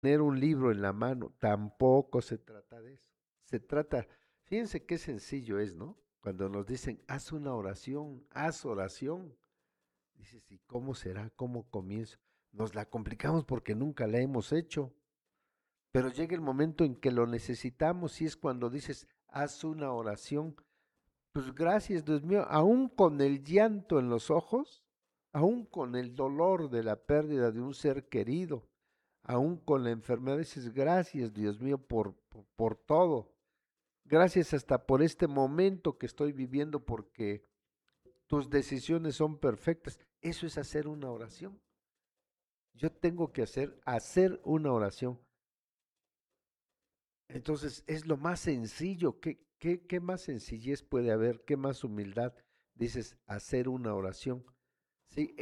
tener un libro en la mano, tampoco se trata de eso. Se trata, fíjense qué sencillo es, ¿no? Cuando nos dicen, haz una oración, haz oración. Dices, ¿y cómo será? ¿Cómo comienzo? Nos la complicamos porque nunca la hemos hecho. Pero llega el momento en que lo necesitamos y es cuando dices, haz una oración. Pues gracias, Dios mío, aún con el llanto en los ojos, aún con el dolor de la pérdida de un ser querido, aún con la enfermedad, dices, gracias, Dios mío, por todo. Gracias hasta por este momento que estoy viviendo porque tus decisiones son perfectas. Eso es hacer una oración. Yo tengo que hacer una oración. Entonces es lo más sencillo. ¿Qué más sencillez puede haber? ¿Qué más humildad? Dices, hacer una oración. Sí,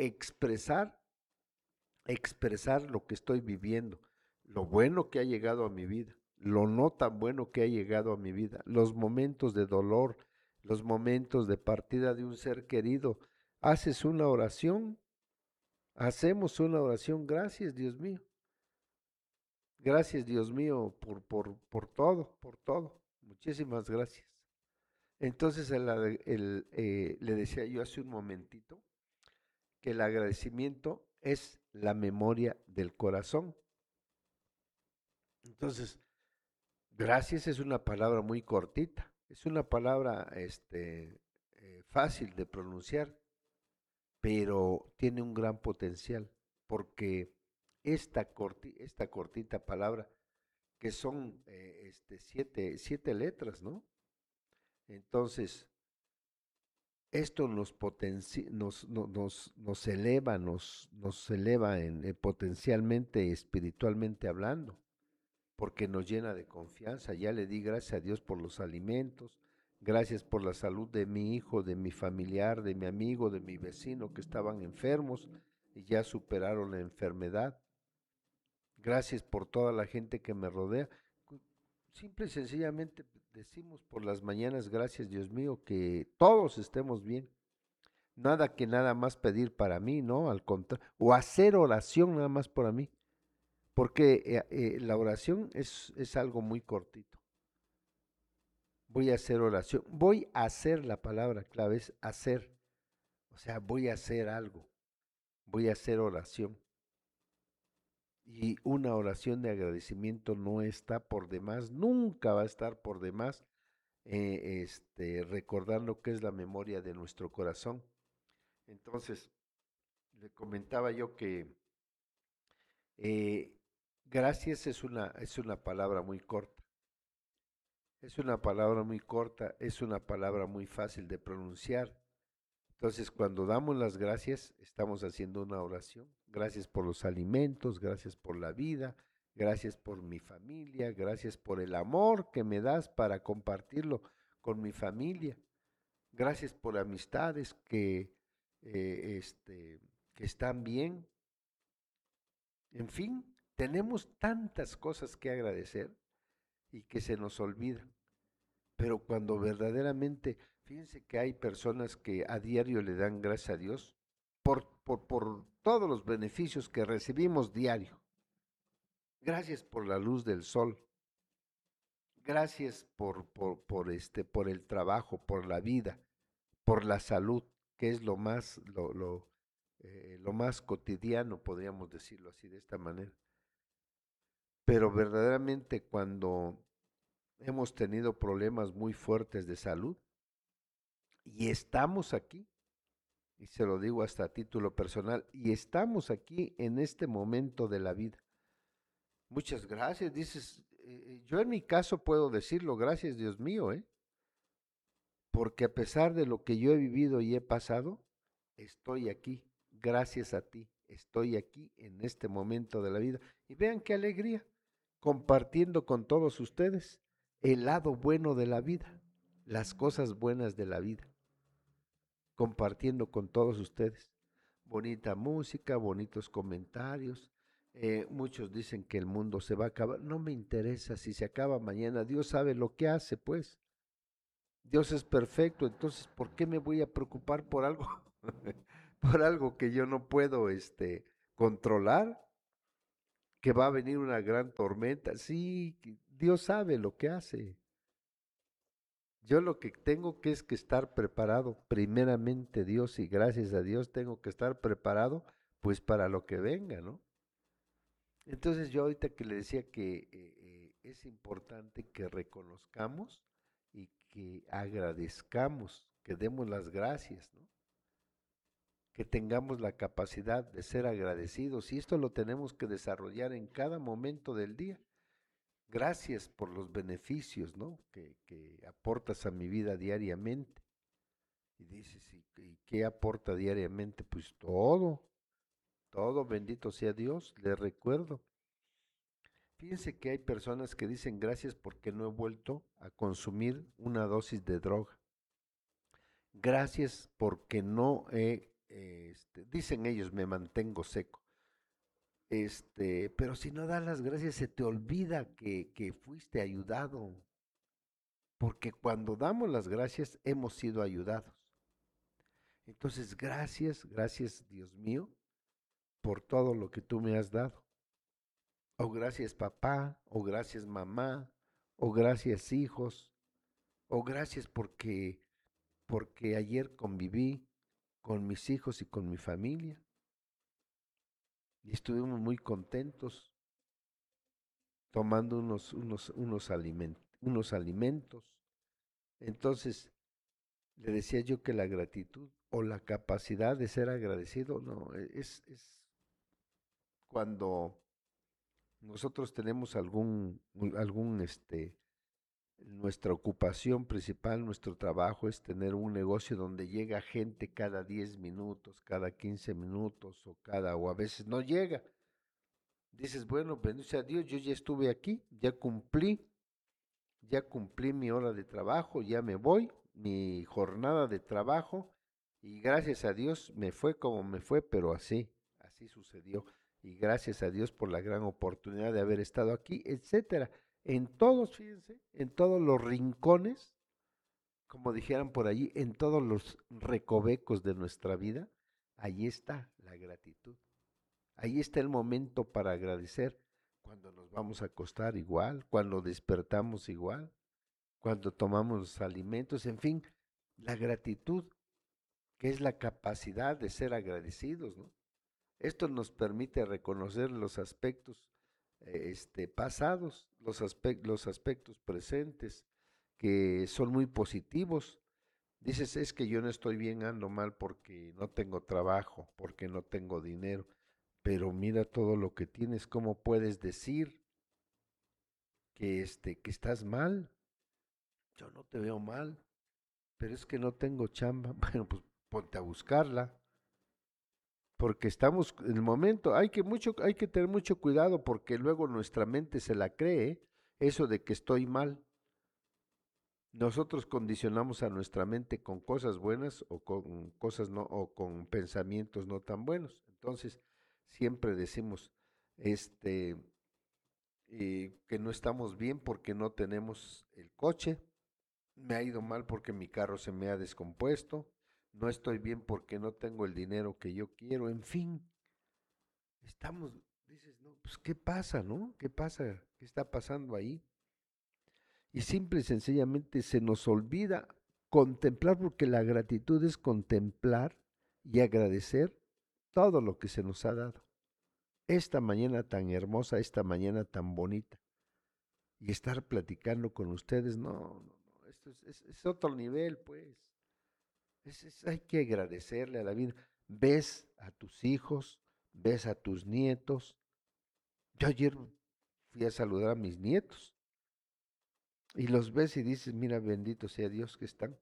expresar lo que estoy viviendo, lo bueno que ha llegado a mi vida, lo no tan bueno que ha llegado a mi vida, los momentos de dolor, los momentos de partida de un ser querido. Haces una oración, hacemos una oración. Gracias, Dios mío. Gracias, Dios mío, por todo, por todo. Muchísimas gracias. Entonces le decía yo hace un momentito que el agradecimiento es la memoria del corazón. Entonces, gracias es una palabra muy cortita, es una palabra fácil de pronunciar, pero tiene un gran potencial, porque esta cortita palabra, que son siete letras, ¿no? Entonces, esto nos eleva, nos eleva potencialmente, espiritualmente hablando, porque nos llena de confianza. Ya le di gracias a Dios por los alimentos, gracias por la salud de mi hijo, de mi familiar, de mi amigo, de mi vecino que estaban enfermos y ya superaron la enfermedad. Gracias por toda la gente que me rodea. Simple y sencillamente decimos por las mañanas, gracias Dios mío, que todos estemos bien. Nada que nada más pedir para mí, ¿no? Al contrario, o hacer oración nada más para mí, porque la oración es algo muy cortito. Voy a hacer oración, voy a hacer, la palabra clave es hacer, o sea, voy a hacer algo, voy a hacer oración. Y una oración de agradecimiento no está por demás, nunca va a estar por demás, recordando que es la memoria de nuestro corazón. Entonces, le comentaba yo que gracias es una palabra muy corta, es una palabra muy corta, es una palabra muy fácil de pronunciar. Entonces, cuando damos las gracias, estamos haciendo una oración. Gracias por los alimentos, gracias por la vida, gracias por mi familia, gracias por el amor que me das para compartirlo con mi familia. Gracias por amistades que están bien. En fin, tenemos tantas cosas que agradecer y que se nos olvidan. Pero cuando verdaderamente, fíjense que hay personas que a diario le dan gracias a Dios por todos los beneficios que recibimos diario. Gracias por la luz del sol. Gracias por el trabajo, por la vida, por la salud, que es lo más cotidiano, podríamos decirlo así, de esta manera. Pero verdaderamente cuando hemos tenido problemas muy fuertes de salud y estamos aquí, y se lo digo hasta a título personal, y estamos aquí en este momento de la vida. Muchas gracias, dices, yo en mi caso puedo decirlo, gracias Dios mío, porque a pesar de lo que yo he vivido y he pasado, estoy aquí, gracias a ti, estoy aquí en este momento de la vida. Y vean qué alegría, compartiendo con todos ustedes el lado bueno de la vida, las cosas buenas de la vida, compartiendo con todos ustedes. Bonita música, bonitos comentarios. Muchos dicen que el mundo se va a acabar. No me interesa si se acaba mañana. Dios sabe lo que hace, pues. Dios es perfecto, entonces, ¿por qué me voy a preocupar por algo, por algo que yo no puedo, controlar? que va a venir una gran tormenta. Sí, Dios sabe lo que hace. Yo lo que tengo que es que estar preparado, primeramente Dios, y gracias a Dios tengo que estar preparado pues para lo que venga, ¿no? Entonces yo ahorita que le decía que es importante que reconozcamos y que agradezcamos, que demos las gracias, ¿no? Que tengamos la capacidad de ser agradecidos y esto lo tenemos que desarrollar en cada momento del día. Gracias por los beneficios, ¿no? Que aportas a mi vida diariamente. Y dices, ¿y qué aporta diariamente? Pues todo, todo, bendito sea Dios, le recuerdo. Fíjense que hay personas que dicen gracias porque no he vuelto a consumir una dosis de droga. Gracias porque no he, dicen ellos, me mantengo seco. Pero si no das las gracias se te olvida que fuiste ayudado, porque cuando damos las gracias hemos sido ayudados. Entonces, gracias, gracias Dios mío por todo lo que tú me has dado. O gracias papá, o gracias mamá, o gracias hijos, o gracias porque ayer conviví con mis hijos y con mi familia y estuvimos muy contentos tomando unos alimentos. Entonces, le decía yo que la gratitud o la capacidad de ser agradecido, no, es cuando nosotros tenemos nuestra ocupación principal, nuestro trabajo es tener un negocio donde llega gente cada 10 minutos, cada 15 minutos o a veces no llega. Dices, bueno, bendito sea Dios, yo ya estuve aquí, ya cumplí mi hora de trabajo, ya me voy, mi jornada de trabajo, y gracias a Dios me fue como me fue, pero así sucedió. Y gracias a Dios por la gran oportunidad de haber estado aquí, etcétera. En todos, fíjense, en todos los rincones, como dijeran por allí, en todos los recovecos de nuestra vida, ahí está la gratitud. Ahí está el momento para agradecer. Cuando nos vamos a acostar igual, cuando despertamos igual, cuando tomamos los alimentos, en fin, la gratitud, que es la capacidad de ser agradecidos, ¿no? Esto nos permite reconocer los aspectos pasados, los aspectos presentes, que son muy positivos. Dices, es que yo no estoy bien, ando mal porque no tengo trabajo, porque no tengo dinero, pero mira todo lo que tienes, ¿cómo puedes decir que estás mal? Yo no te veo mal, pero es que no tengo chamba. Bueno, pues ponte a buscarla, porque estamos en el momento, hay que tener mucho cuidado porque luego nuestra mente se la cree, eso de que estoy mal. Nosotros condicionamos a nuestra mente con cosas buenas o con cosas no, o con pensamientos no tan buenos. Entonces, siempre decimos, este, que no estamos bien porque no tenemos el coche, me ha ido mal porque mi carro se me ha descompuesto, no estoy bien porque no tengo el dinero que yo quiero, en fin, estamos, dices, no, pues ¿qué pasa, no? ¿Qué pasa? ¿Qué está pasando ahí? Y simple y sencillamente se nos olvida contemplar, porque la gratitud es contemplar y agradecer todo lo que se nos ha dado. Esta mañana tan hermosa, esta mañana tan bonita. Y estar platicando con ustedes, no, esto es otro nivel, pues. Hay que agradecerle a la vida. Ves a tus hijos, ves a tus nietos. Yo ayer fui a saludar a mis nietos y los ves y dices, mira, bendito sea Dios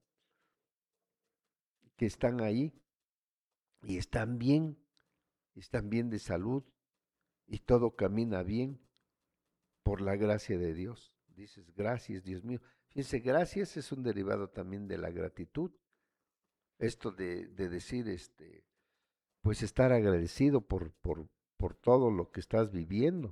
que están ahí y están bien de salud y todo camina bien por la gracia de Dios. Dices, gracias, Dios mío. Fíjense, gracias es un derivado también de la gratitud. Esto de decir, pues estar agradecido por todo lo que estás viviendo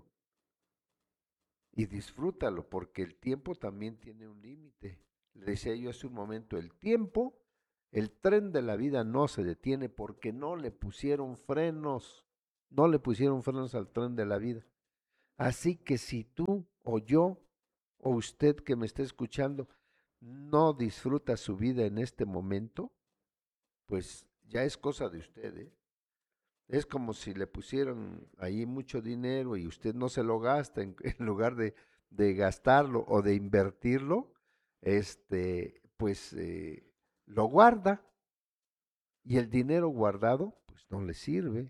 y disfrútalo, porque el tiempo también tiene un límite. Le decía yo hace un momento, el tren de la vida no se detiene porque no le pusieron frenos al tren de la vida. Así que si tú o yo o usted que me está escuchando no disfruta su vida en este momento, pues ya es cosa de usted, ¿eh? Es como si le pusieran ahí mucho dinero y usted no se lo gasta en lugar de gastarlo o de invertirlo, pues lo guarda y el dinero guardado pues no le sirve.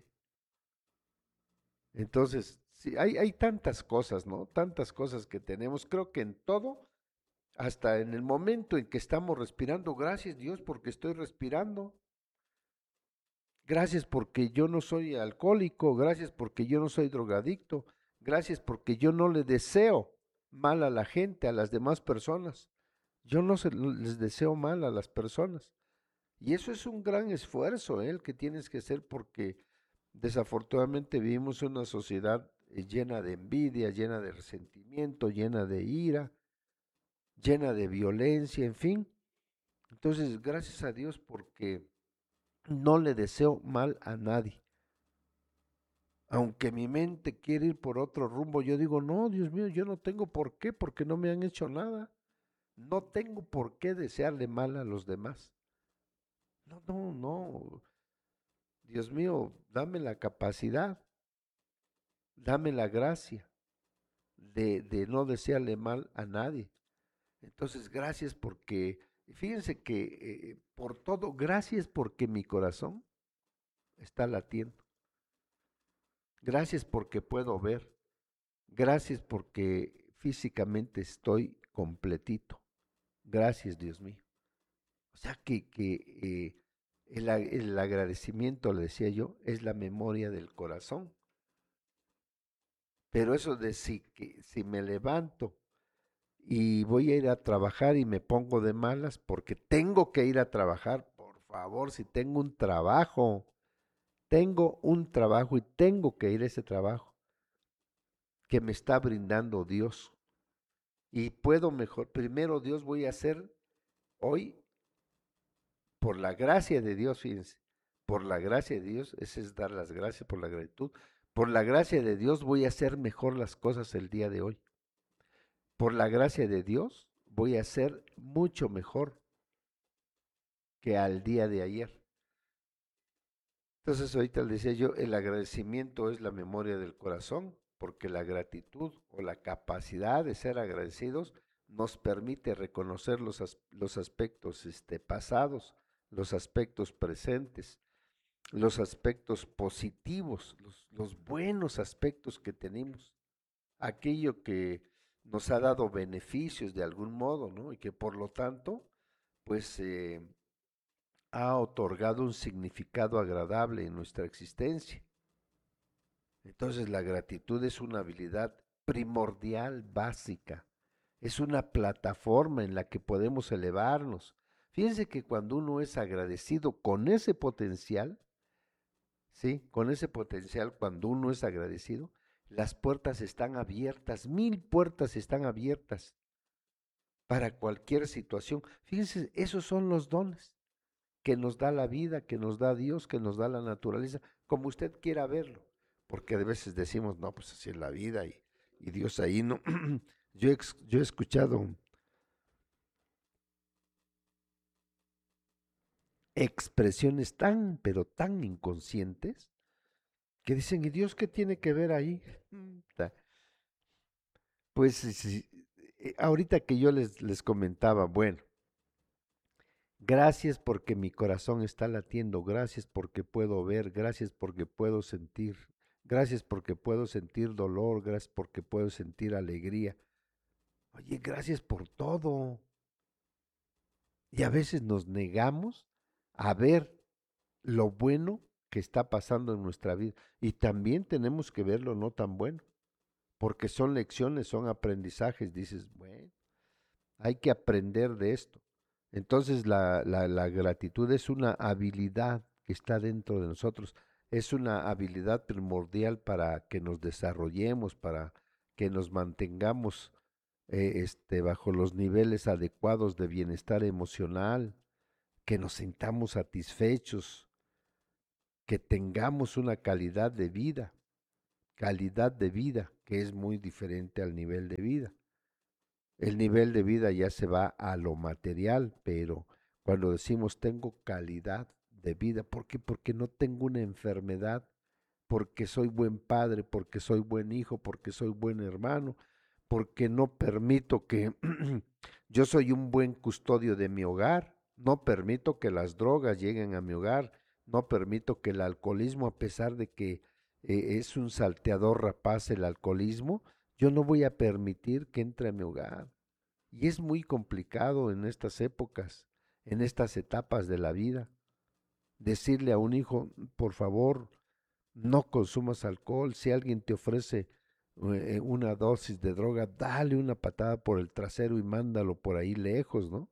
Entonces, sí, hay tantas cosas, ¿no? Tantas cosas que tenemos. Creo que en todo, hasta en el momento en que estamos respirando, gracias Dios porque estoy respirando. Gracias porque yo no soy alcohólico, gracias porque yo no soy drogadicto, gracias porque yo no le deseo mal a la gente, a las demás personas. Yo no les deseo mal a las personas. Y eso es un gran esfuerzo, el que tienes que hacer porque desafortunadamente vivimos en una sociedad llena de envidia, llena de resentimiento, llena de ira, llena de violencia, en fin. Entonces, gracias a Dios porque no le deseo mal a nadie. Aunque mi mente quiere ir por otro rumbo, yo digo, no, Dios mío, yo no tengo por qué, porque no me han hecho nada. No tengo por qué desearle mal a los demás. No, no, no. Dios mío, dame la capacidad, dame la gracia de no desearle mal a nadie. Entonces, gracias porque, fíjense que por todo, gracias porque mi corazón está latiendo. Gracias porque puedo ver. Gracias porque físicamente estoy completito. Gracias, Dios mío. O sea que el agradecimiento, le decía yo, es la memoria del corazón. Pero eso de si me levanto y voy a ir a trabajar y me pongo de malas porque tengo que ir a trabajar, por favor, si tengo un trabajo y tengo que ir a ese trabajo que me está brindando Dios. Y puedo mejor, primero Dios voy a hacer hoy, por la gracia de Dios, fíjense, por la gracia de Dios, ese es dar las gracias por la gratitud, por la gracia de Dios voy a hacer mejor las cosas el día de hoy. Por la gracia de Dios voy a hacer mucho mejor que al día de ayer. Entonces ahorita le decía yo, el agradecimiento es la memoria del corazón, porque la gratitud o la capacidad de ser agradecidos nos permite reconocer los aspectos pasados, los aspectos presentes, los aspectos positivos, los buenos aspectos que tenemos, aquello que nos ha dado beneficios de algún modo, ¿no? Y que por lo tanto, pues ha otorgado un significado agradable en nuestra existencia. Entonces la gratitud es una habilidad primordial, básica. Es una plataforma en la que podemos elevarnos. Fíjense que cuando uno es agradecido con ese potencial, ¿sí? Con ese potencial, cuando uno es agradecido, las puertas están abiertas, 1000 puertas están abiertas para cualquier situación. Fíjense, esos son los dones que nos da la vida, que nos da Dios, que nos da la naturaleza, como usted quiera verlo. Porque a veces decimos, no, pues así es la vida y Dios ahí no. Yo he escuchado expresiones tan, pero tan inconscientes que dicen, ¿y Dios qué tiene que ver ahí? Pues ahorita que yo les comentaba, bueno, gracias porque mi corazón está latiendo, gracias porque puedo ver, gracias porque puedo sentir, gracias porque puedo sentir dolor, gracias porque puedo sentir alegría. Oye, gracias por todo. Y a veces nos negamos a ver lo bueno que está pasando en nuestra vida. Y también tenemos que ver lo no tan bueno, porque son lecciones, son aprendizajes. Dices, bueno, hay que aprender de esto. Entonces la gratitud es una habilidad que está dentro de nosotros, es una habilidad primordial para que nos desarrollemos, para que nos mantengamos bajo los niveles adecuados de bienestar emocional, que nos sintamos satisfechos, que tengamos una calidad de vida, calidad de vida. que es muy diferente al nivel de vida. El nivel de vida ya se va a lo material, pero cuando decimos tengo calidad de vida, ¿por qué? Porque no tengo una enfermedad, porque soy buen padre, porque soy buen hijo, porque soy buen hermano, porque no permito que yo soy un buen custodio de mi hogar, no permito que las drogas lleguen a mi hogar, no permito que el alcoholismo, a pesar de que es un salteador rapaz el alcoholismo, yo no voy a permitir que entre a mi hogar. Y es muy complicado en estas épocas, en estas etapas de la vida, decirle a un hijo, por favor, no consumas alcohol. Si alguien te ofrece una dosis de droga, dale una patada por el trasero y mándalo por ahí lejos, ¿no?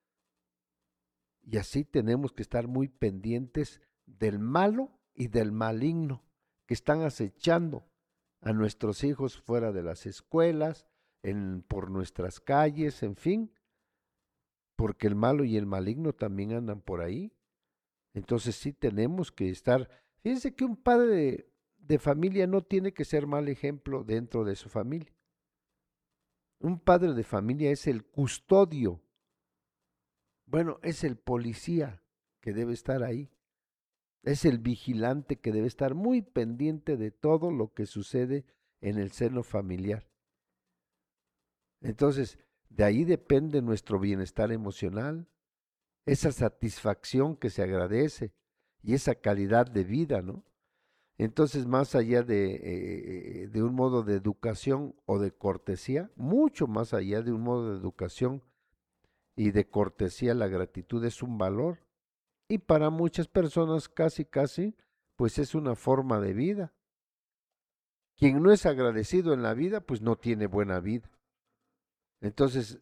Y así tenemos que estar muy pendientes del malo y del maligno que están acechando a nuestros hijos fuera de las escuelas, por nuestras calles, en fin, porque el malo y el maligno también andan por ahí. Entonces sí tenemos que estar. Fíjense que un padre de familia no tiene que ser mal ejemplo dentro de su familia. Un padre de familia es el custodio, bueno, es el policía que debe estar ahí, es el vigilante que debe estar muy pendiente de todo lo que sucede en el seno familiar. Entonces, de ahí depende nuestro bienestar emocional, esa satisfacción que se agradece y esa calidad de vida, ¿no? Entonces, más allá de un modo de educación o de cortesía, mucho más allá de un modo de educación y de cortesía, la gratitud es un valor. Y para muchas personas casi, casi, pues es una forma de vida. Quien no es agradecido en la vida, pues no tiene buena vida. Entonces,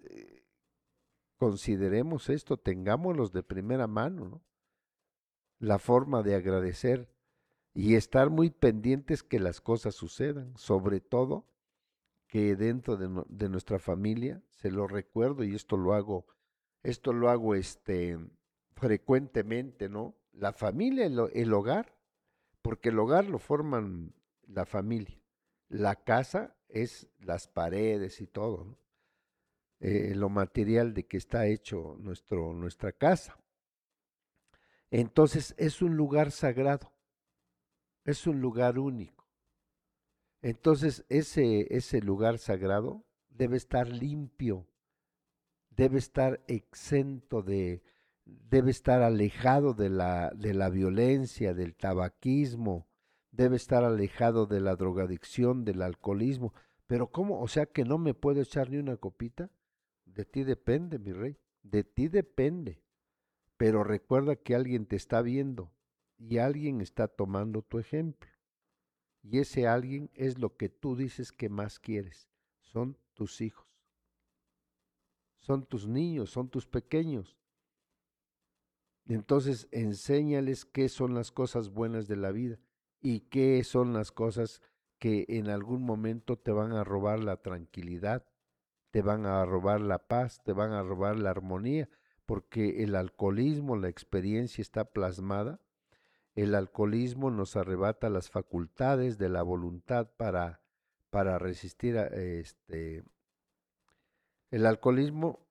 consideremos esto, tengámoslos de primera mano, ¿no? La forma de agradecer y estar muy pendientes que las cosas sucedan, sobre todo que dentro de nuestra familia, se lo recuerdo y esto lo hago frecuentemente, ¿no? La familia, el hogar, porque el hogar lo forman la familia. La casa es las paredes y todo, ¿no? Lo material de que está hecho nuestra casa. Entonces es un lugar sagrado, es un lugar único. Entonces ese lugar sagrado debe estar limpio, debe estar exento debe estar alejado de la violencia, del tabaquismo, debe estar alejado de la drogadicción, del alcoholismo. Pero ¿cómo? O sea que no me puedo echar ni una copita. De ti depende, mi rey, de ti depende. Pero recuerda que alguien te está viendo y alguien está tomando tu ejemplo. Y ese alguien es lo que tú dices que más quieres. Son tus hijos, son tus niños, son tus pequeños. Entonces, enséñales qué son las cosas buenas de la vida y qué son las cosas que en algún momento te van a robar la tranquilidad, te van a robar la paz, te van a robar la armonía, porque el alcoholismo, la experiencia está plasmada. El alcoholismo nos arrebata las facultades de la voluntad para resistir el alcoholismo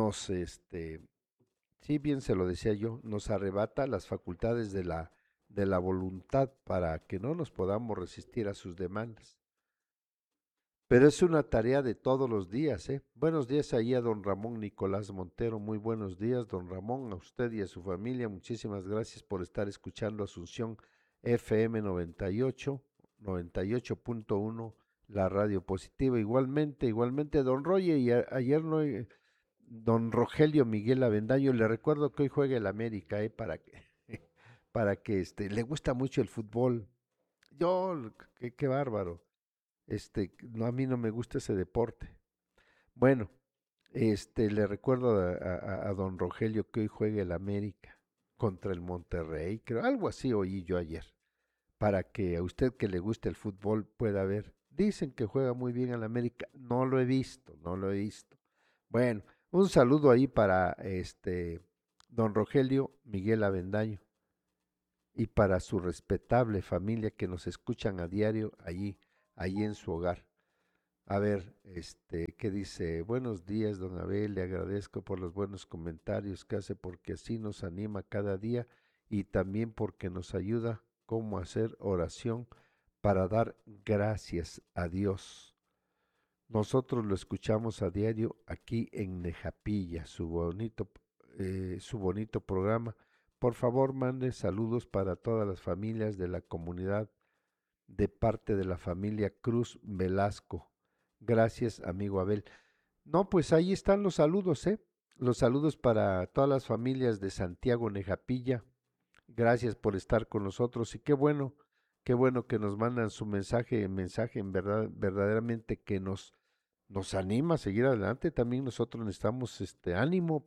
sí, bien se lo decía yo, nos arrebata las facultades de la voluntad para que no nos podamos resistir a sus demandas. Pero es una tarea de todos los días, ¿eh? Buenos días ahí a don Ramón Nicolás Montero, muy buenos días, don Ramón, a usted y a su familia, muchísimas gracias por estar escuchando Asunción FM 98.1, la radio positiva. Igualmente, don Roger, y ayer no, don Rogelio Miguel Avendaño, le recuerdo que hoy juega el América, para que le gusta mucho el fútbol. Qué bárbaro. No, a mí no me gusta ese deporte. Bueno, le recuerdo a don Rogelio que hoy juega el América contra el Monterrey, creo, algo así oí yo ayer, para que a usted que le guste el fútbol pueda ver. Dicen que juega muy bien al América, no lo he visto, no lo he visto. Bueno, un saludo ahí para don Rogelio Miguel Avendaño y para su respetable familia que nos escuchan a diario allí en su hogar. A ver, ¿qué dice? Buenos días, don Abel, le agradezco por los buenos comentarios que hace porque así nos anima cada día y también porque nos ayuda cómo hacer oración para dar gracias a Dios. Nosotros lo escuchamos a diario aquí en Nejapilla, su bonito programa. Por favor, mande saludos para todas las familias de la comunidad de parte de la familia Cruz Velasco. Gracias, amigo Abel. No, pues ahí están los saludos, ¿eh? Los saludos para todas las familias de Santiago Nejapilla. Gracias por estar con nosotros y qué bueno que nos mandan su mensaje en verdad, verdaderamente que nos anima a seguir adelante. También nosotros necesitamos este ánimo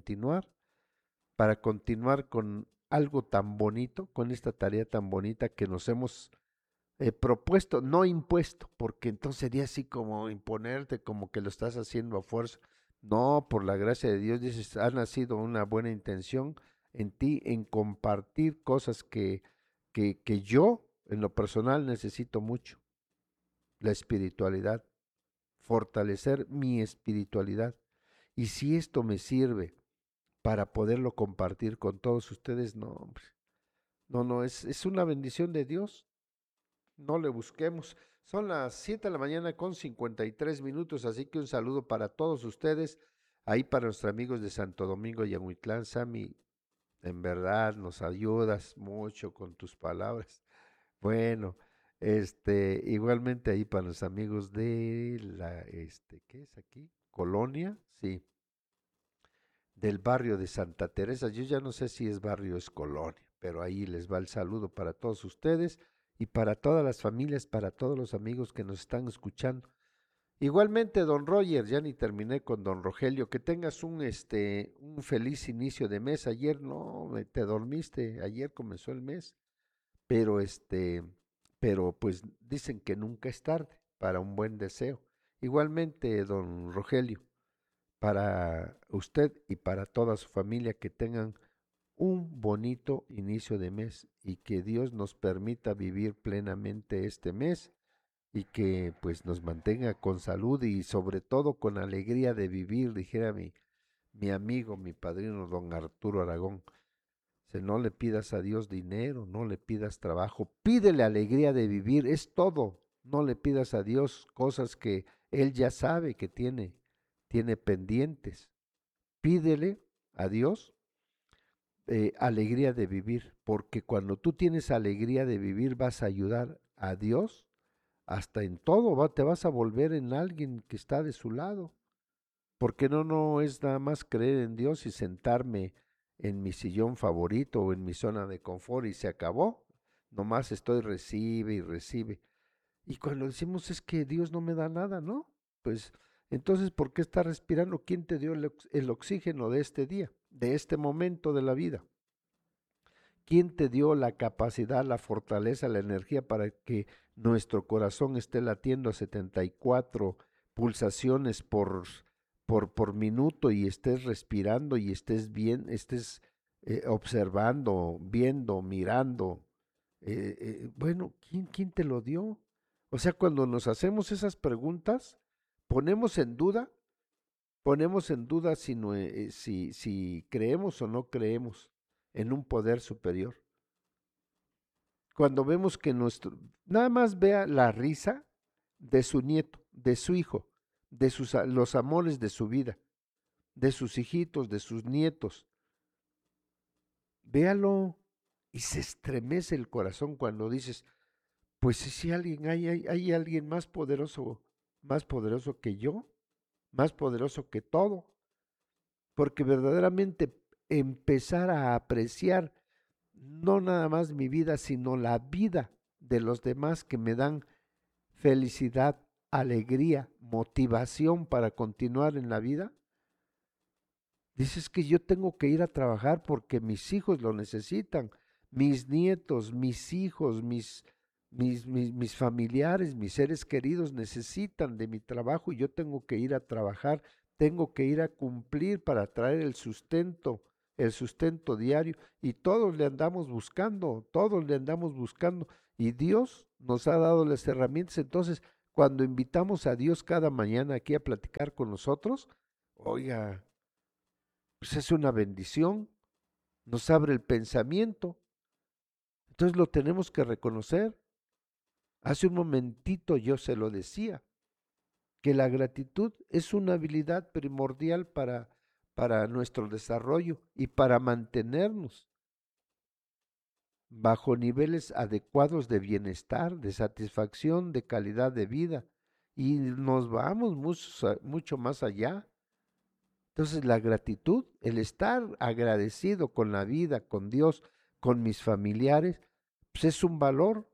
para continuar con algo tan bonito, con esta tarea tan bonita que nos hemos propuesto, no impuesto, porque entonces sería así como imponerte, como que lo estás haciendo a fuerza. No, por la gracia de Dios, dices, ha nacido una buena intención en ti, en compartir cosas que yo, en lo personal, necesito mucho. La espiritualidad, fortalecer mi espiritualidad. Y si esto me sirve para poderlo compartir con todos ustedes, no, hombre, no, es una bendición de Dios. No le busquemos. Son las 7 de la mañana con 53 minutos, así que un saludo para todos ustedes, ahí para nuestros amigos de Santo Domingo y Ahuitlán. Sammy, en verdad nos ayudas mucho con tus palabras. Bueno, igualmente ahí para los amigos de ¿qué es aquí? Colonia, sí, del barrio de Santa Teresa. Yo ya no sé si es barrio o es colonia, pero ahí les va el saludo para todos ustedes y para todas las familias, para todos los amigos que nos están escuchando. Igualmente, don Roger, ya ni terminé con don Rogelio, que tengas un feliz inicio de mes. Ayer no, te dormiste, ayer comenzó el mes, pero pero pues dicen que nunca es tarde para un buen deseo. Igualmente, don Rogelio, para usted y para toda su familia que tengan un bonito inicio de mes y que Dios nos permita vivir plenamente este mes y que pues nos mantenga con salud y sobre todo con alegría de vivir, dijera mi amigo, mi padrino don Arturo Aragón. Si no le pidas a Dios dinero, no le pidas trabajo, pídele alegría de vivir, es todo. No le pidas a Dios cosas que Él ya sabe que tiene pendientes. Pídele a Dios alegría de vivir, porque cuando tú tienes alegría de vivir vas a ayudar a Dios hasta en todo, te vas a volver en alguien que está de su lado, porque no es nada más creer en Dios y sentarme en mi sillón favorito o en mi zona de confort y se acabó, nomás estoy recibe y recibe. Y cuando decimos es que Dios no me da nada, ¿no? Pues entonces, ¿por qué estás respirando? ¿Quién te dio el oxígeno de este día, de este momento de la vida? ¿Quién te dio la capacidad, la fortaleza, la energía para que nuestro corazón esté latiendo a 74 pulsaciones por minuto y estés respirando y estés bien, estés observando, viendo, mirando? Bueno, ¿quién te lo dio? O sea, cuando nos hacemos esas preguntas, ponemos en duda, ponemos en duda si creemos o no creemos en un poder superior. Cuando vemos que nada más vea la risa de su nieto, de su hijo, los amores de su vida, de sus hijitos, de sus nietos, véalo y se estremece el corazón cuando dices, pues si hay alguien más poderoso que yo, más poderoso que todo, porque verdaderamente empezar a apreciar no nada más mi vida, sino la vida de los demás que me dan felicidad, alegría, motivación para continuar en la vida. Dices que yo tengo que ir a trabajar porque mis hijos lo necesitan, mis nietos, mis hijos, mis familiares, mis seres queridos necesitan de mi trabajo y yo tengo que ir a trabajar, tengo que ir a cumplir para traer el sustento diario y todos le andamos buscando y Dios nos ha dado las herramientas. Entonces, cuando invitamos a Dios cada mañana aquí a platicar con nosotros, oiga, pues es una bendición, nos abre el pensamiento, entonces lo tenemos que reconocer. Hace un momentito yo se lo decía, que la gratitud es una habilidad primordial para nuestro desarrollo y para mantenernos bajo niveles adecuados de bienestar, de satisfacción, de calidad de vida. Y nos vamos mucho más allá. Entonces la gratitud, el estar agradecido con la vida, con Dios, con mis familiares, pues es un valor.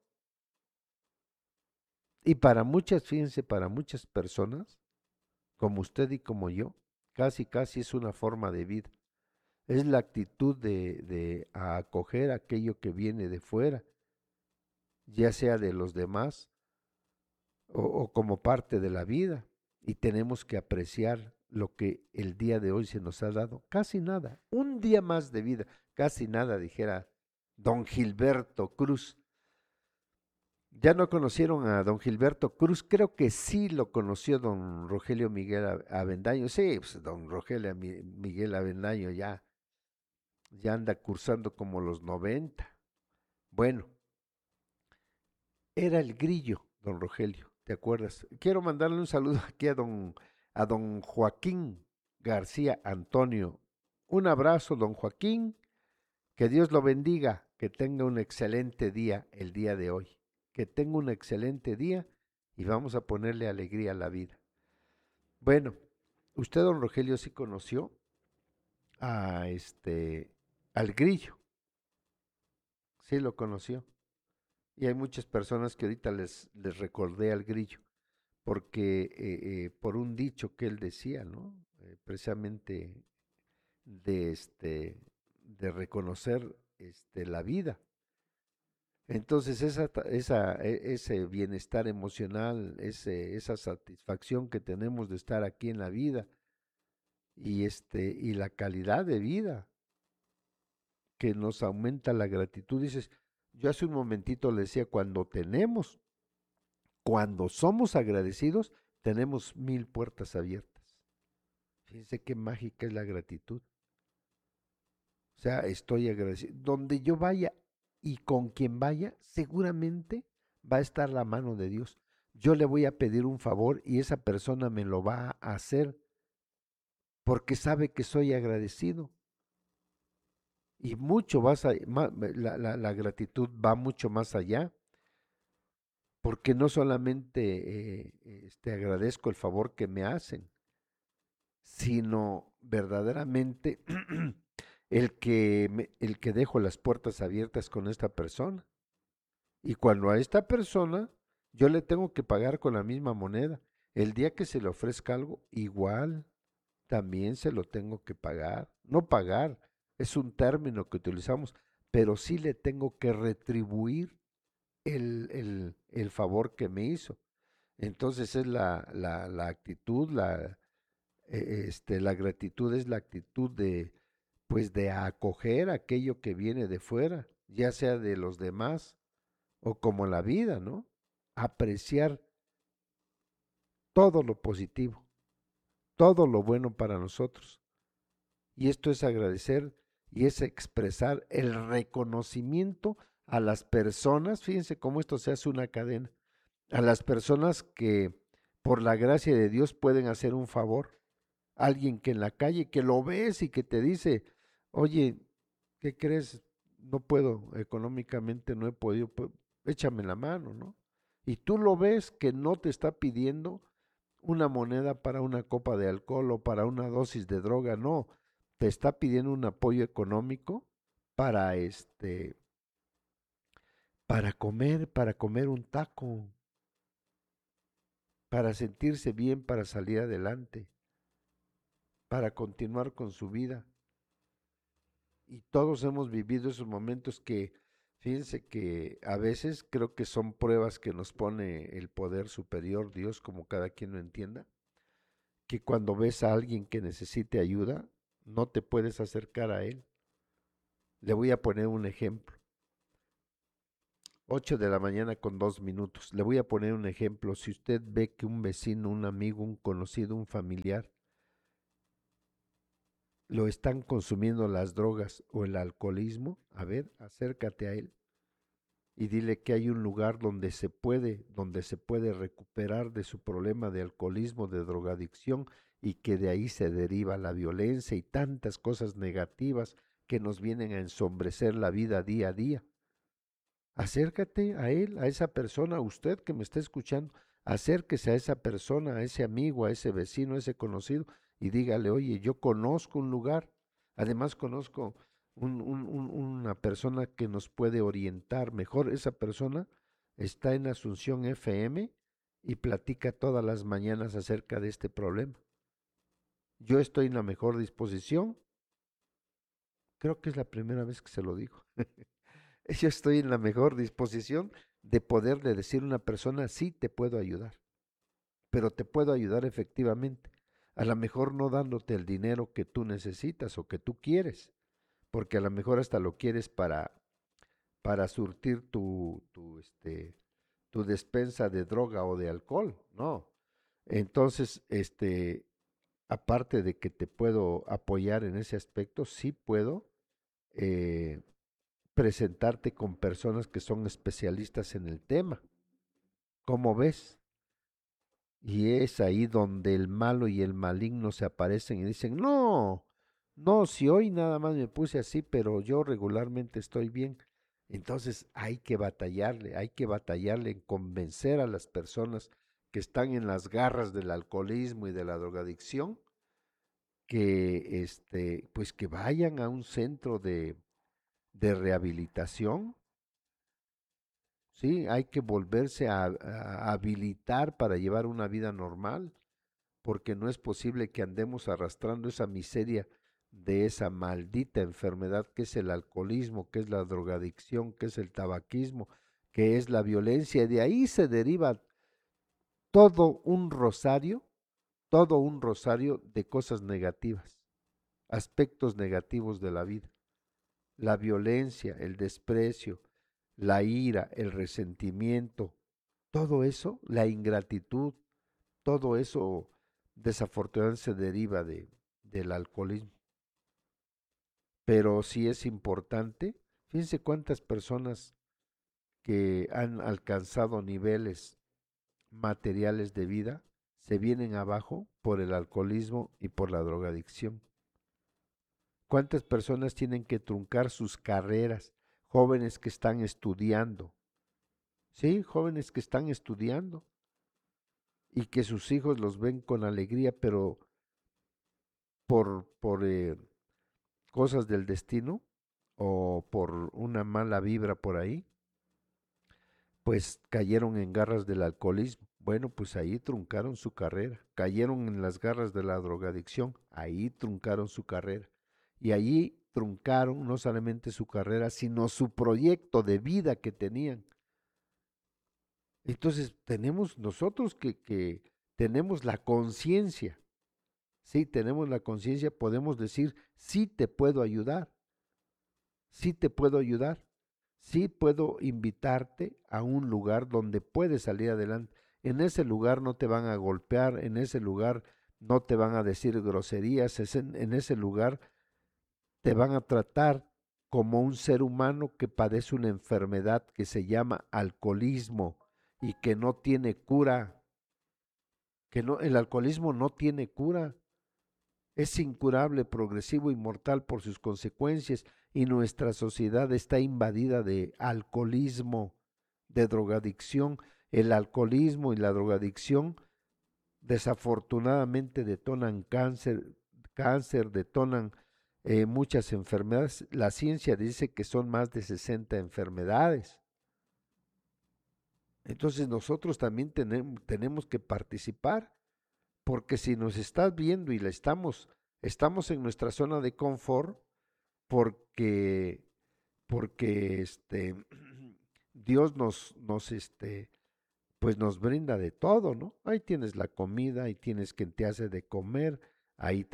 Y para muchas, fíjense, para muchas personas, como usted y como yo, casi es una forma de vida. Es la actitud de acoger aquello que viene de fuera, ya sea de los demás o como parte de la vida. Y tenemos que apreciar lo que el día de hoy se nos ha dado. Casi nada, un día más de vida, casi nada, dijera don Gilberto Cruz. ¿Ya no conocieron a don Gilberto Cruz? Creo que sí lo conoció don Rogelio Miguel Avendaño. Sí, pues don Rogelio Miguel Avendaño ya anda cursando como los 90. Bueno, era el grillo, don Rogelio, ¿te acuerdas? Quiero mandarle un saludo aquí a don Joaquín García Antonio. Un abrazo, don Joaquín, que Dios lo bendiga, que tenga un excelente día el día de hoy, que tenga un excelente día y vamos a ponerle alegría a la vida. Bueno, usted, don Rogelio, sí conoció a al grillo, sí lo conoció. Y hay muchas personas que ahorita les recordé al grillo, porque por un dicho que él decía, ¿no? Precisamente de de reconocer la vida. Entonces ese bienestar emocional, esa satisfacción que tenemos de estar aquí en la vida y la calidad de vida que nos aumenta la gratitud. Dices, yo hace un momentito le decía, cuando somos agradecidos, tenemos 1000 puertas abiertas. Fíjense qué mágica es la gratitud. O sea, estoy agradecido. Donde yo vaya y con quien vaya, seguramente va a estar la mano de Dios. Yo le voy a pedir un favor y esa persona me lo va a hacer porque sabe que soy agradecido. Y mucho la gratitud va mucho más allá, porque no solamente agradezco el favor que me hacen, sino verdaderamente el que dejo las puertas abiertas con esta persona. Y cuando a esta persona yo le tengo que pagar con la misma moneda, el día que se le ofrezca algo, igual también se lo tengo que pagar. No pagar, es un término que utilizamos, pero sí le tengo que retribuir el favor que me hizo. Entonces es la actitud, la gratitud es la actitud pues de acoger aquello que viene de fuera, ya sea de los demás o como la vida, ¿no? Apreciar todo lo positivo, todo lo bueno para nosotros. Y esto es agradecer y es expresar el reconocimiento a las personas, fíjense cómo esto se hace una cadena, a las personas que por la gracia de Dios pueden hacer un favor. Alguien que en la calle, que lo ves y que te dice, oye, ¿qué crees? No puedo, económicamente no he podido, pues, échame la mano, ¿no? Y tú lo ves que no te está pidiendo una moneda para una copa de alcohol o para una dosis de droga, no, te está pidiendo un apoyo económico para para comer un taco, para sentirse bien, para salir adelante, para continuar con su vida. Y todos hemos vivido esos momentos que, fíjense que a veces creo que son pruebas que nos pone el poder superior, Dios, como cada quien lo entienda, que cuando ves a alguien que necesite ayuda, no te puedes acercar a él. Le voy a poner un ejemplo. 8 de la mañana con 2 minutos. Le voy a poner un ejemplo. Si usted ve que un vecino, un amigo, un conocido, un familiar, lo están consumiendo las drogas o el alcoholismo, a ver, acércate a él y dile que hay un lugar donde se puede recuperar de su problema de alcoholismo, de drogadicción, y que de ahí se deriva la violencia y tantas cosas negativas que nos vienen a ensombrecer la vida día a día. Acércate a él, a esa persona, a usted que me está escuchando, acérquese a esa persona, a ese amigo, a ese vecino, a ese conocido, y dígale, oye, yo conozco un lugar, además conozco una persona que nos puede orientar mejor. Esa persona está en Asunción FM y platica todas las mañanas acerca de este problema. Yo estoy en la mejor disposición, creo que es la primera vez que se lo digo. Yo estoy en la mejor disposición de poderle decir a una persona, sí te puedo ayudar, pero te puedo ayudar efectivamente. A lo mejor no dándote el dinero que tú necesitas o que tú quieres, porque a lo mejor hasta lo quieres para surtir tu despensa de droga o de alcohol, ¿no? Entonces, aparte de que te puedo apoyar en ese aspecto, sí puedo eh, presentarte con personas que son especialistas en el tema. ¿Cómo ves? Y es ahí donde el malo y el maligno se aparecen y dicen, no, no, si hoy nada más me puse así, pero yo regularmente estoy bien. Entonces hay que batallarle en convencer a las personas que están en las garras del alcoholismo y de la drogadicción, que pues que vayan a un centro de rehabilitación. Sí, hay que volverse a habilitar para llevar una vida normal, porque no es posible que andemos arrastrando esa miseria de esa maldita enfermedad que es el alcoholismo, que es la drogadicción, que es el tabaquismo, que es la violencia. De ahí se deriva todo un rosario, todo un rosario de cosas negativas, aspectos negativos de la vida. La violencia, el desprecio, la ira, el resentimiento, todo eso, la ingratitud, todo eso desafortunadamente se deriva del alcoholismo. Pero sí es importante, fíjense cuántas personas que han alcanzado niveles materiales de vida se vienen abajo por el alcoholismo y por la drogadicción. ¿Cuántas personas tienen que truncar sus carreras? Jóvenes que están estudiando, sí, jóvenes que están estudiando y que sus hijos los ven con alegría, pero por cosas del destino o por una mala vibra por ahí, pues cayeron en garras del alcoholismo. Bueno, pues ahí truncaron su carrera. Cayeron en las garras de la drogadicción, ahí truncaron su carrera. Y allí truncaron no solamente su carrera, sino su proyecto de vida que tenían. Entonces tenemos nosotros que tenemos la conciencia. Sí, tenemos la conciencia, podemos decir, sí te puedo ayudar, sí te puedo ayudar, sí puedo invitarte a un lugar donde puedes salir adelante. En ese lugar no te van a golpear, en ese lugar no te van a decir groserías, en ese lugar te van a tratar como un ser humano que padece una enfermedad que se llama alcoholismo y que no tiene cura, que no, el alcoholismo no tiene cura. Es incurable, progresivo y mortal por sus consecuencias, y nuestra sociedad está invadida de alcoholismo, de drogadicción. El alcoholismo y la drogadicción desafortunadamente detonan cáncer, detonan muchas enfermedades. La ciencia dice que son más de 60 enfermedades. Entonces nosotros también tenemos que participar, porque si nos estás viendo y estamos en nuestra zona de confort, porque, porque Dios pues nos brinda de todo, ¿no? Ahí tienes la comida, ahí tienes quien te hace de comer, ahí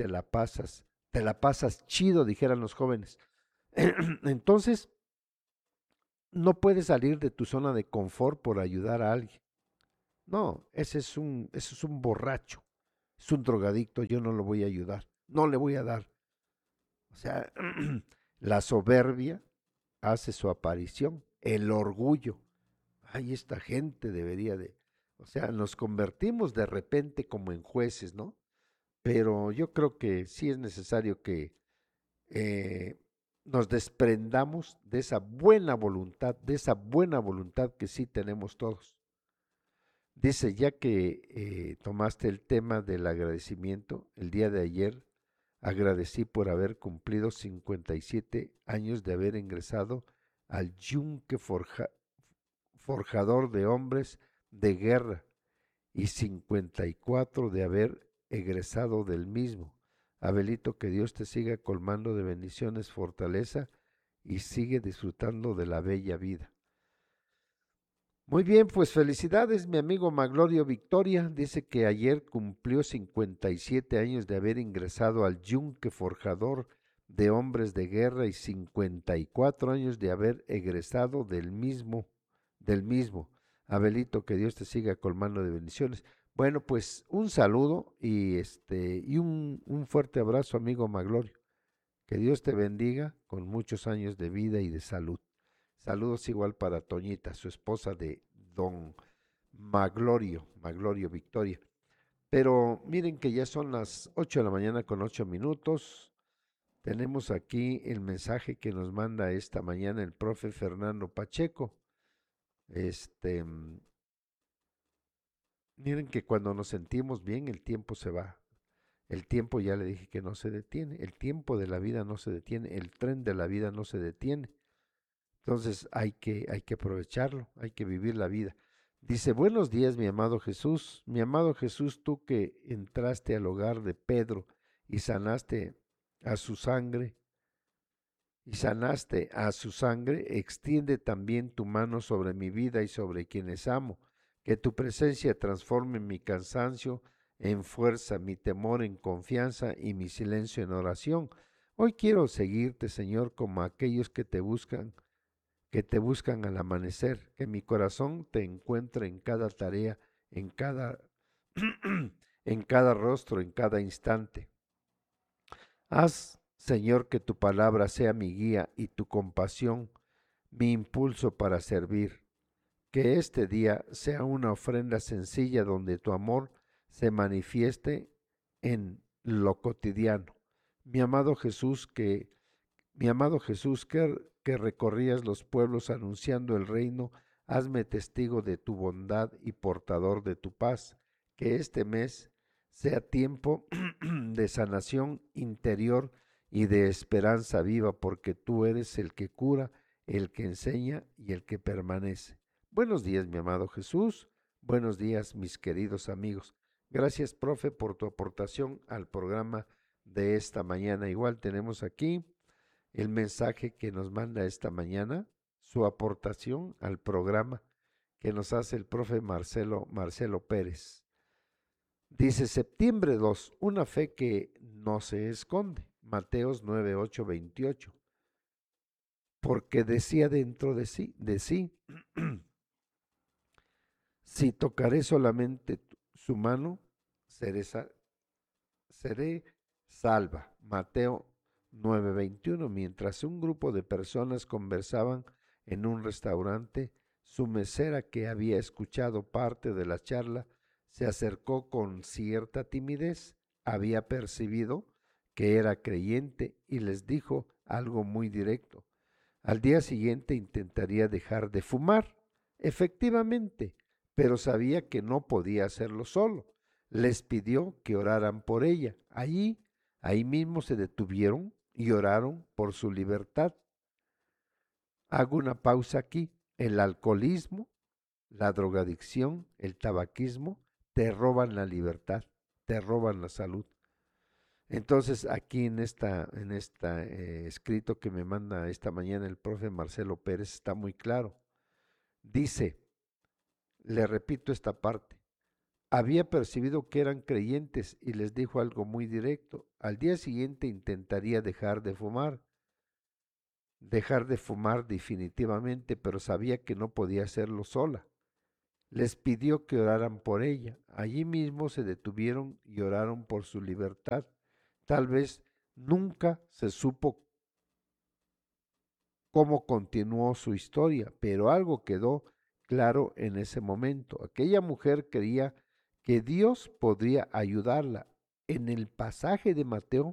te la pasas chido, dijeran los jóvenes. Entonces, no puedes salir de tu zona de confort por ayudar a alguien. No, ese es un borracho, es un drogadicto, yo no lo voy a ayudar, no le voy a dar. O sea, la soberbia hace su aparición, el orgullo. Ay, esta gente debería de... O sea, nos convertimos de repente como en jueces, ¿no? Pero yo creo que sí es necesario que eh, nos desprendamos de esa buena voluntad que sí tenemos todos. Dice, ya que tomaste el tema del agradecimiento, el día de ayer agradecí por haber cumplido 57 años de haber ingresado al yunque forjador de hombres de guerra y 54 de haber egresado del mismo. Abelito, que Dios te siga colmando de bendiciones, fortaleza y sigue disfrutando de la bella vida. Muy bien, pues felicidades, mi amigo Maglorio Victoria. Dice que ayer cumplió 57 años de haber ingresado al yunque forjador de hombres de guerra y 54 años de haber egresado del mismo. Abelito, que Dios te siga colmando de bendiciones. Bueno, pues un saludo y un fuerte abrazo, amigo Maglorio. Que Dios te bendiga con muchos años de vida y de salud. Saludos igual para Toñita, su esposa de don Maglorio Victoria. Pero miren que ya son las 8 de la mañana con 8 minutos. Tenemos aquí el mensaje que nos manda esta mañana el profe Fernando Pacheco. Este, miren que cuando nos sentimos bien, el tiempo se va. El tiempo ya le dije que no se detiene. El tiempo de la vida no se detiene. El tren de la vida no se detiene. Entonces hay que aprovecharlo, hay que vivir la vida. Dice, buenos días, mi amado Jesús, tú que entraste al hogar de Pedro y sanaste a su sangre, extiende también tu mano sobre mi vida y sobre quienes amo, que tu presencia transforme mi cansancio en fuerza, mi temor en confianza y mi silencio en oración. Hoy quiero seguirte, Señor, como aquellos que te buscan al amanecer, que mi corazón te encuentre en cada tarea, en cada, en cada rostro, en cada instante. Haz, Señor, que tu palabra sea mi guía y tu compasión mi impulso para servir. Que este día sea una ofrenda sencilla donde tu amor se manifieste en lo cotidiano. Mi amado Jesús, que mi amado Jesús, que recorrías los pueblos anunciando el reino, hazme testigo de tu bondad y portador de tu paz. Que este mes sea tiempo de sanación interior y de esperanza viva, porque tú eres el que cura, el que enseña y el que permanece. Buenos días, mi amado Jesús. Buenos días, mis queridos amigos. Gracias, profe, por tu aportación al programa de esta mañana. Igual tenemos aquí el mensaje que nos manda esta mañana, su aportación al programa que nos hace el profe Marcelo Pérez. Dice septiembre 2, una fe que no se esconde. Mateos 9, 8, 28. Porque decía dentro de sí, si tocaré solamente su mano, seré, seré salva. Mateo 9:21. Mientras un grupo de personas conversaban en un restaurante, su mesera, que había escuchado parte de la charla, se acercó con cierta timidez. Había percibido que era creyente y les dijo algo muy directo. Al día siguiente intentaría dejar de fumar. Efectivamente, pero sabía que no podía hacerlo solo. Les pidió que oraran por ella. Ahí mismo se detuvieron y oraron por su libertad. Hago una pausa aquí. El alcoholismo, la drogadicción, el tabaquismo te roban la libertad, te roban la salud. Entonces, aquí en esta escrito que me manda esta mañana el profe Marcelo Pérez está muy claro. Dice, le repito esta parte, había percibido que eran creyentes y les dijo algo muy directo. Al día siguiente intentaría dejar de fumar. dejar de fumar definitivamente, pero sabía que no podía hacerlo sola. Les pidió que oraran por ella. Allí mismo se detuvieron y oraron por su libertad. Tal vez nunca se supo cómo continuó su historia, pero algo quedó claro en ese momento. Aquella mujer creía que Dios podría ayudarla. En el pasaje de Mateo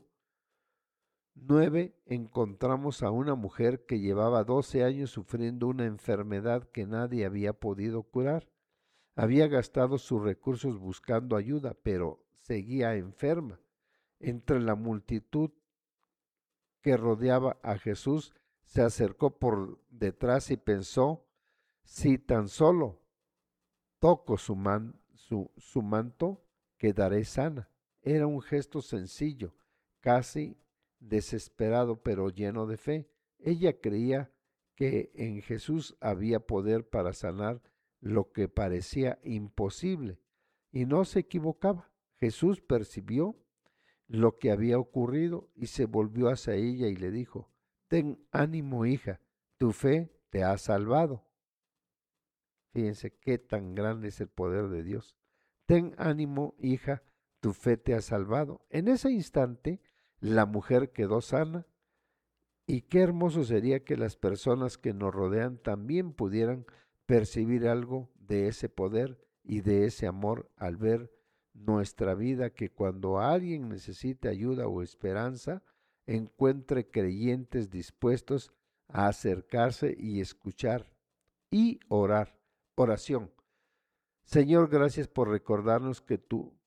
9 encontramos a una mujer que llevaba 12 años sufriendo una enfermedad que nadie había podido curar. Había gastado sus recursos buscando ayuda, pero seguía enferma. Entre la multitud que rodeaba a Jesús, se acercó por detrás y pensó, si tan solo toco su manto, quedaré sana. Era un gesto sencillo, casi desesperado, pero lleno de fe. Ella creía que en Jesús había poder para sanar lo que parecía imposible, y no se equivocaba. Jesús percibió lo que había ocurrido y se volvió hacia ella y le dijo, ten ánimo, hija, tu fe te ha salvado. Fíjense qué tan grande es el poder de Dios. Ten ánimo, hija, tu fe te ha salvado. En ese instante, la mujer quedó sana y qué hermoso sería que las personas que nos rodean también pudieran percibir algo de ese poder y de ese amor al ver nuestra vida, que cuando alguien necesite ayuda o esperanza, encuentre creyentes dispuestos a acercarse y escuchar y orar. Oración. Señor, gracias por recordarnos que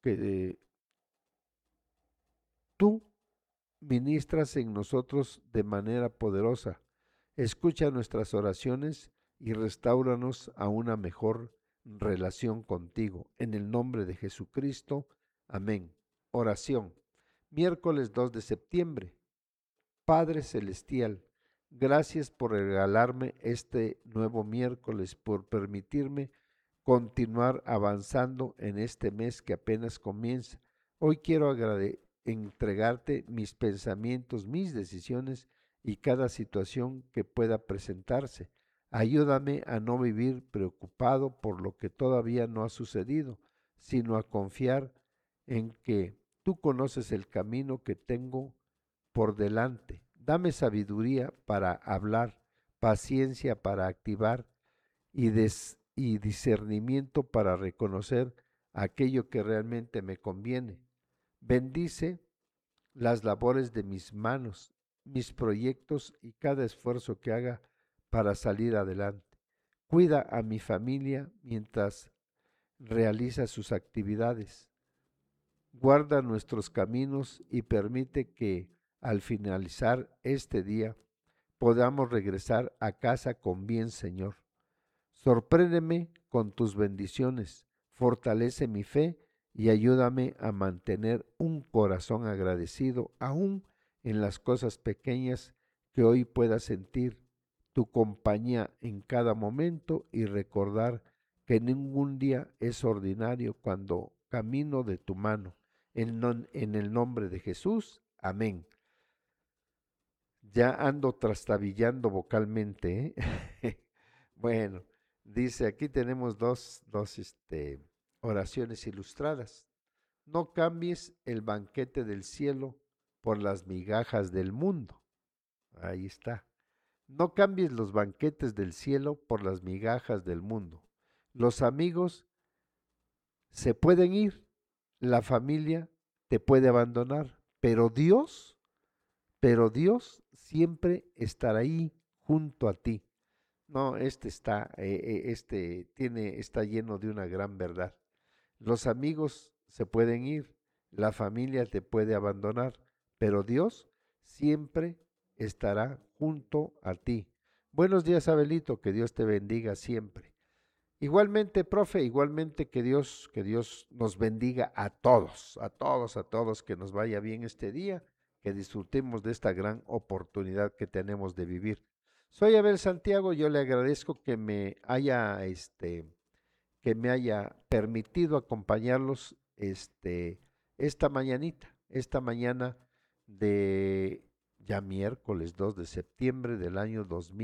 tú ministras en nosotros de manera poderosa. Escucha nuestras oraciones y restáuranos a una mejor relación contigo. En el nombre de Jesucristo. Amén. Oración. Miércoles 2 de septiembre. Padre Celestial, gracias por regalarme este nuevo miércoles, por permitirme continuar avanzando en este mes que apenas comienza. Hoy quiero entregarte mis pensamientos, mis decisiones y cada situación que pueda presentarse. Ayúdame a no vivir preocupado por lo que todavía no ha sucedido, sino a confiar en que tú conoces el camino que tengo por delante. Dame sabiduría para hablar, paciencia para activar y discernimiento para reconocer aquello que realmente me conviene. Bendice las labores de mis manos, mis proyectos y cada esfuerzo que haga para salir adelante. Cuida a mi familia mientras realiza sus actividades. Guarda nuestros caminos y permite que al finalizar este día podamos regresar a casa con bien, Señor. Sorpréndeme con tus bendiciones, fortalece mi fe y ayúdame a mantener un corazón agradecido aún en las cosas pequeñas, que hoy pueda sentir tu compañía en cada momento y recordar que ningún día es ordinario cuando camino de tu mano. En el nombre de Jesús, amén. Ya ando trastabillando vocalmente, ¿eh? Bueno, dice, aquí tenemos dos oraciones ilustradas. No cambies el banquete del cielo por las migajas del mundo. Ahí está. No cambies los banquetes del cielo por las migajas del mundo. Los amigos se pueden ir, la familia te puede abandonar, pero Dios siempre estará ahí junto a ti. No, está lleno de una gran verdad. Los amigos se pueden ir, la familia te puede abandonar, pero Dios siempre estará junto a ti. Buenos días, Abelito, que Dios te bendiga siempre. Igualmente, profe, igualmente que Dios nos bendiga a todos, a todos, a todos, que nos vaya bien este día, que disfrutemos de esta gran oportunidad que tenemos de vivir. Soy Abel Santiago, yo le agradezco que me haya permitido acompañarlos esta mañana de ya miércoles 2 de septiembre del año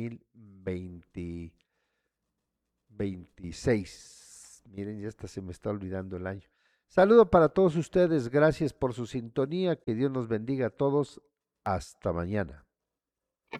2026. Miren, ya hasta se me está olvidando el año. Saludo para todos ustedes, gracias por su sintonía, que Dios nos bendiga a todos. Hasta mañana.